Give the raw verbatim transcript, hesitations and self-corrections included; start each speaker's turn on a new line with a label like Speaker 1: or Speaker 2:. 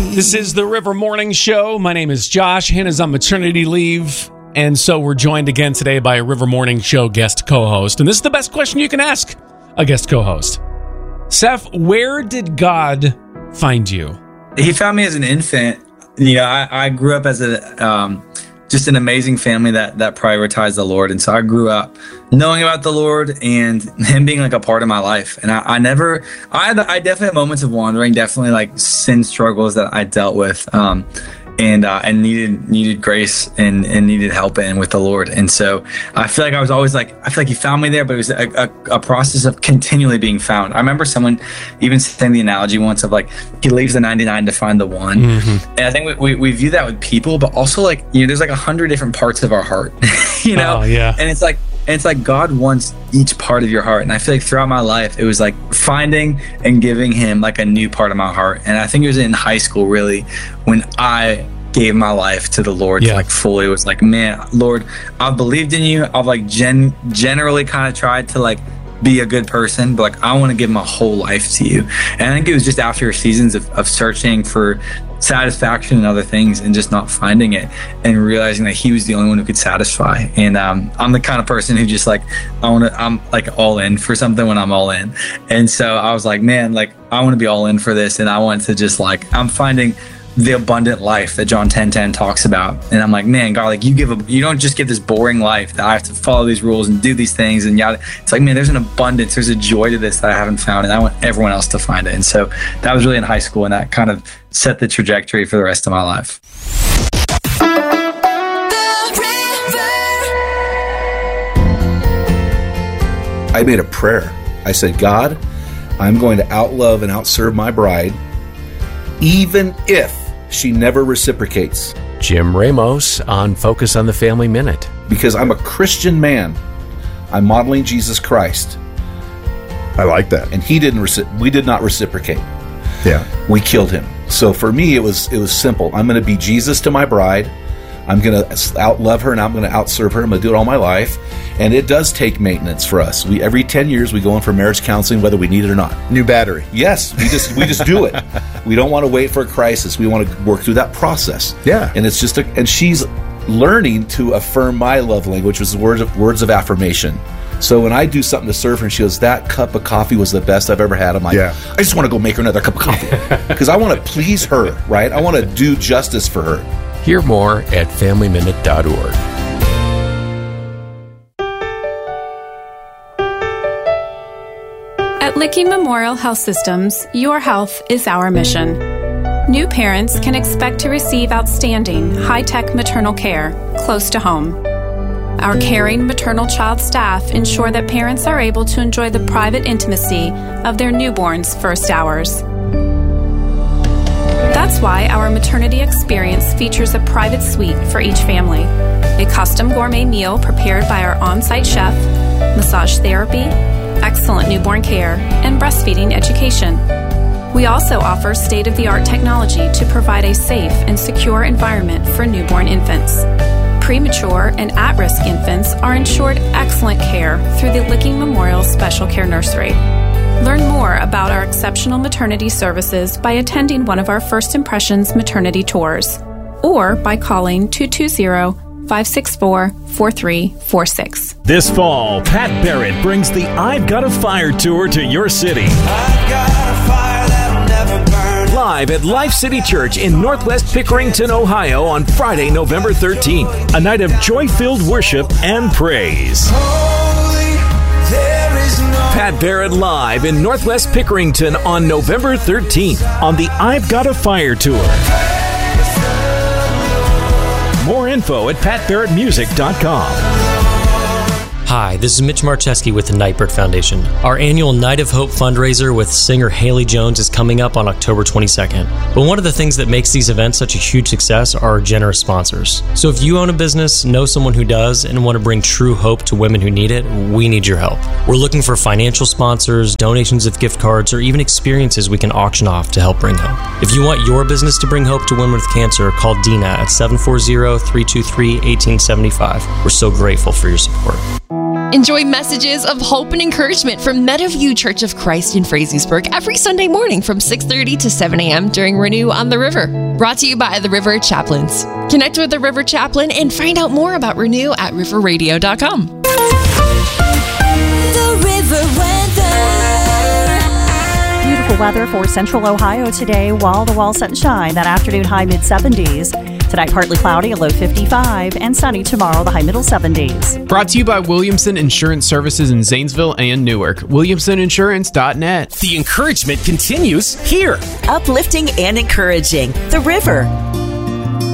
Speaker 1: This is the River Morning Show. My name is Josh. Hannah's on maternity leave. And so we're joined again today by a River Morning Show guest co-host. And this is the best question you can ask a guest co-host. Seth, where did God find you?
Speaker 2: He found me as an infant. You know, I, I grew up as a um, just an amazing family that that prioritized the Lord. And so I grew up knowing about the Lord and him being like a part of my life. And I, I never, I had, I definitely had moments of wandering, definitely like sin struggles that I dealt with. Um, and uh, and needed needed grace and, and needed help in with the Lord. And so I feel like I was always like, I feel like he found me there, but it was a, a, a process of continually being found. I remember someone even saying the analogy once of like, he leaves the ninety-nine to find the one. Mm-hmm. And I think we, we, we view that with people, but also like, you know, there's like a hundred different parts of our heart, you know?
Speaker 1: Oh, yeah.
Speaker 2: And it's like, And it's like God wants each part of your heart. And I feel like throughout my life, it was like finding and giving him like a new part of my heart. And I think it was in high school, really, when I gave my life to the Lord, yeah. like fully. It was like, man, Lord, I've believed in you. I've like gen- generally kind of tried to like be a good person, but like I want to give my whole life to you. And I think it was just after seasons of, of searching for satisfaction and other things and just not finding it and realizing that he was the only one who could satisfy. And um, I'm the kind of person who just like, I want to, I'm like all in for something when I'm all in. And so I was like, man, like I want to be all in for this. And I want to just like, I'm finding the abundant life that John ten ten talks about. And I'm like, man, God, like you give a, you don't just give this boring life that I have to follow these rules and do these things and yada. It's like, man, there's an abundance, there's a joy to this that I haven't found, and I want everyone else to find it. And so that was really in high school, and that kind of set the trajectory for the rest of my life.
Speaker 3: I made a prayer. I said, God, I'm going to outlove and outserve my bride, even if she never reciprocates.
Speaker 4: Jim Ramos on Focus on the Family Minute.
Speaker 3: Because I'm a Christian man. I'm modeling Jesus Christ.
Speaker 5: I like that.
Speaker 3: And he didn't reci- we did not reciprocate.
Speaker 5: Yeah.
Speaker 3: We killed him. So for me, it was it was simple. I'm going to be Jesus to my bride. I'm going to outlove her and I'm going to outserve her. I'm going to do it all my life. And it does take maintenance for us. We every ten years we go in for marriage counseling, whether we need it or not.
Speaker 5: New battery.
Speaker 3: Yes, we just we just do it. We don't want to wait for a crisis. We want to work through that process.
Speaker 5: Yeah.
Speaker 3: And it's just a, and she's learning to affirm my love language, which is words of words of affirmation. So when I do something to serve her and she goes, that cup of coffee was the best I've ever had, I'm like,
Speaker 5: yeah.
Speaker 3: I just want to go make her another cup of coffee. Because I want to please her, right? I want to do justice for her.
Speaker 4: Hear more at family minute dot org.
Speaker 6: At Licking Memorial Health Systems, your health is our mission. New parents can expect to receive outstanding, high-tech maternal care close to home. Our caring maternal child staff ensure that parents are able to enjoy the private intimacy of their newborn's first hours. That's why our maternity experience features a private suite for each family, a custom gourmet meal prepared by our on-site chef, massage therapy, excellent newborn care, and breastfeeding education. We also offer state-of-the-art technology to provide a safe and secure environment for newborn infants. Premature and at-risk infants are ensured excellent care through the Licking Memorial Special Care Nursery. Learn more about our exceptional maternity services by attending one of our First Impressions maternity tours or by calling two two zero, five six four, four three four six.
Speaker 7: This fall, Pat Barrett brings the I've Got a Fire tour to your city.
Speaker 8: I've got a fire that'll never burn.
Speaker 7: Live at Life City Church in Northwest Pickerington, Ohio on Friday, November thirteenth. A night of joy-filled worship and praise.
Speaker 8: Holy, there is no
Speaker 7: Pat Barrett live in Northwest Pickerington on November thirteenth on the I've Got a Fire tour. More info at pat barrett music dot com.
Speaker 9: Hi, this is Mitch Marcheski with the Nightbird Foundation. Our annual Night of Hope fundraiser with singer Haley Jones is coming up on October twenty-second. But one of the things that makes these events such a huge success are our generous sponsors. So if you own a business, know someone who does, and want to bring true hope to women who need it, we need your help. We're looking for financial sponsors, donations of gift cards, or even experiences we can auction off to help bring hope. If you want your business to bring hope to women with cancer, call Dina at seven four zero, three two three, one eight seven five. We're so grateful for your support.
Speaker 10: Enjoy messages of hope and encouragement from Meadowview Church of Christ in Frazeysburg every Sunday morning from six thirty to seven a.m. during Renew on the River. Brought to you by the River Chaplains. Connect with the River Chaplain and find out more about Renew at river radio dot com.
Speaker 11: The River weather. Beautiful weather for central Ohio today. Wall-to-wall sunshine. That afternoon high mid seventies. Tonight, partly cloudy, a low fifty-five, and sunny tomorrow, the high middle seventies.
Speaker 12: Brought to you by Williamson Insurance Services in Zanesville and Newark. williamson insurance dot net.
Speaker 7: The encouragement continues here.
Speaker 13: Uplifting and encouraging. The River.